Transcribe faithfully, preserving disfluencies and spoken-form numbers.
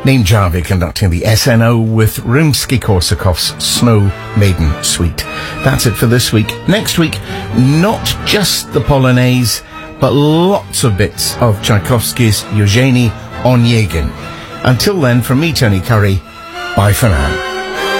Neem Jarvie conducting the S N O with Rimsky-Korsakov's Snow Maiden Suite. That's it for this week. Next week, not just the Polonaise, but lots of bits of Tchaikovsky's Eugenie Onegin. Until then, from me, Tony Curry, bye for now.